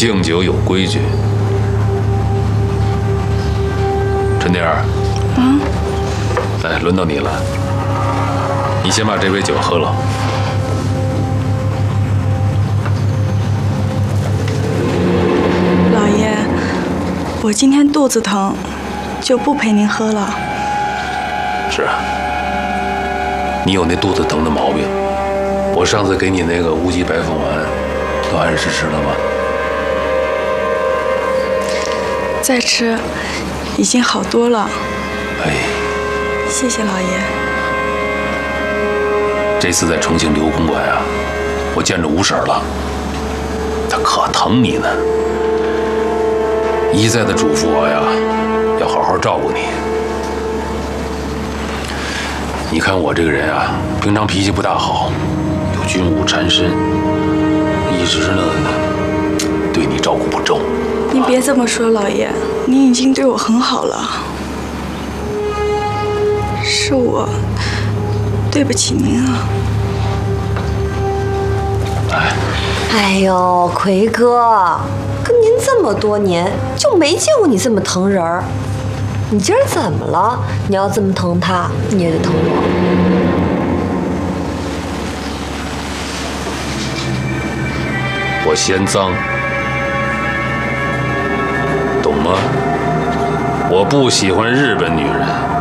敬酒有规矩。陈妮儿，来，轮到你了。你先把这杯酒喝了。 老爷，我今天肚子疼，就不陪您喝了。 是啊，你有那肚子疼的毛病。我上次给你那个无极白凤丸，都按时吃了吗？ 再吃，已经好多了。 哎， 谢谢老爷。 这次在重庆刘公馆啊，我见着吴婶了，她可疼你呢，一再的嘱咐我呀，要好好照顾你。你看我这个人啊，平常脾气不大好，有军务缠身，一直呢对你照顾不周。 您别这么说，老爷，您已经对我很好了。是我对不起您啊。 哎呦，奎哥，跟您这么多年，就没见过你这么疼人儿。你今儿怎么了？你要这么疼他，你也得疼我。 我嫌脏，懂吗？我不喜欢日本女人。